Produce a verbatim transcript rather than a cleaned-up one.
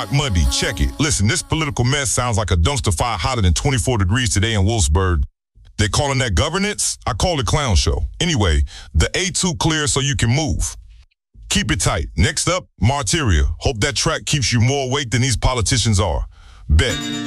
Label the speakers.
Speaker 1: Rock Monday, check it. Listen, this political mess sounds like a dumpster fire hotter than twenty-four degrees today in Wolfsburg. They calling that governance? I call it clown show. Anyway, the A two clear so you can move. Keep it tight. Next up, Martyria. Hope that track keeps you more awake than these politicians are. Bet.